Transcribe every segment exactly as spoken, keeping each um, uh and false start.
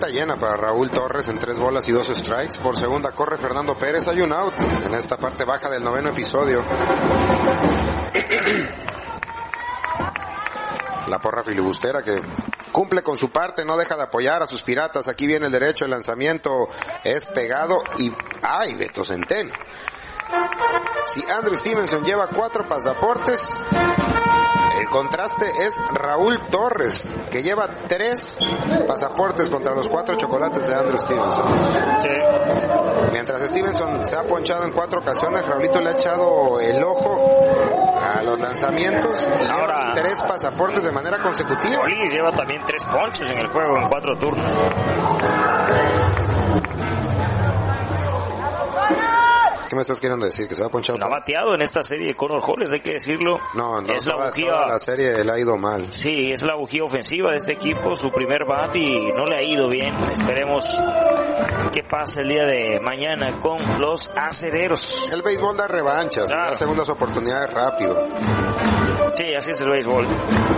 Cuenta llena para Raúl Torres en tres bolas y dos strikes. Por segunda corre Fernando Pérez, hay un out en esta parte baja del noveno episodio. La porra filibustera que cumple con su parte, no deja de apoyar a sus Piratas. Aquí viene el derecho, el lanzamiento es pegado y ¡ay, Beto Centeno! Si Andrew Stevenson lleva cuatro pasaportes, el contraste es Raúl Torres, que lleva tres pasaportes contra los cuatro chocolates de Andrew Stevenson. Sí. Mientras Stevenson se ha ponchado en cuatro ocasiones, Raulito le ha echado el ojo a los lanzamientos y ahora tres pasaportes de manera consecutiva. Oli lleva también tres ponches en el juego en cuatro turnos. ¿Qué me estás queriendo decir? ¿Que se va a ponchar? No ha bateado en esta serie de Connor Hollis, hay que decirlo. No, no, es la toda, bujía, toda la serie le ha ido mal. Sí, es la bujía ofensiva de este equipo, su primer bat y no le ha ido bien. Esperemos que pase el día de mañana con los acereros. El béisbol da revanchas, Claro. da segundas oportunidades rápido. Sí, así es el béisbol.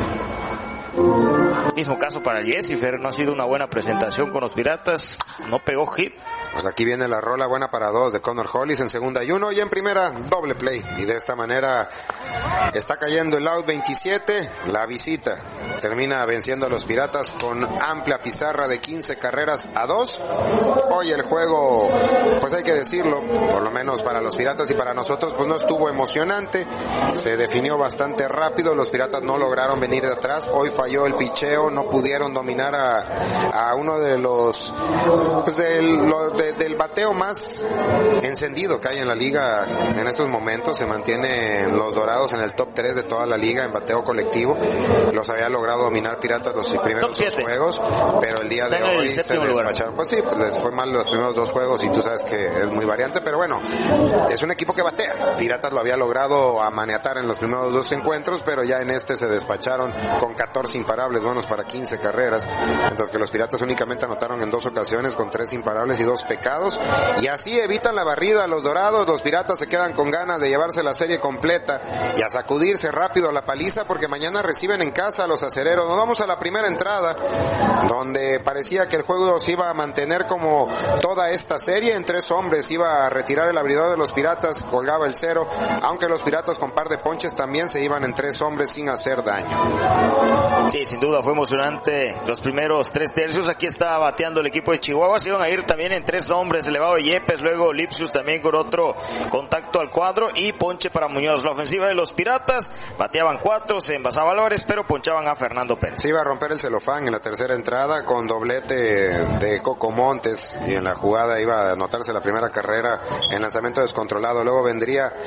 Mismo caso para Jessifer, no ha sido una buena presentación con los Piratas, no pegó hit. Pues aquí viene la rola buena para dos de Connor Hollis en segunda y uno, y en primera doble play, y de esta manera está cayendo el out veintisiete. La visita termina venciendo a los Piratas con amplia pizarra de quince carreras a dos. Hoy el juego, pues hay que decirlo, por lo menos para los Piratas y para nosotros, pues no estuvo emocionante, se definió bastante rápido, los Piratas no lograron venir de atrás, hoy falló el picheo, no pudieron dominar a, a uno de los, pues del, lo, de, del bateo más encendido que hay en la liga en estos momentos. Se mantienen los Dorados en el top tres de toda la liga en bateo colectivo. Los había logrado dominar Piratas los primeros dos juegos, pero el día de Están hoy se despacharon. Pues sí, pues les fue mal los primeros dos juegos y tú sabes que es muy variante, pero bueno, es un equipo que batea. Piratas lo había logrado amaniatar en los primeros dos encuentros, pero ya en este se despacharon con catorce imparables, buenos para quince carreras, mientras que los Piratas únicamente anotaron en dos ocasiones con tres imparables y dos pecados, y así evitan la barrida a los Dorados. Los Piratas se quedan con ganas de llevarse la serie completa y a sacudirse rápido la paliza, porque mañana reciben en casa a los Acereros. Nos vamos a la primera entrada, donde parecía que el juego se iba a mantener como toda esta serie, en tres hombres iba a retirar el abridor de los Piratas, colgaba el cero, aunque los Piratas con par de ponches también se iban en tres hombres sin hacer daño. Sí, sin duda fue emocionante los primeros tres tercios. Aquí está bateando el equipo de Chihuahua, se iban a ir también en tres hombres, elevado de Yepes, luego Lipsius también con otro contacto al cuadro y ponche para Muñoz. La ofensiva de los Piratas bateaban cuatro, se envasaba Álvarez, pero ponchaban a Fernando Pérez. Se iba a romper el celofán en la tercera entrada con doblete de Coco Montes, y en la jugada iba a anotarse la primera carrera en lanzamiento descontrolado. Luego vendría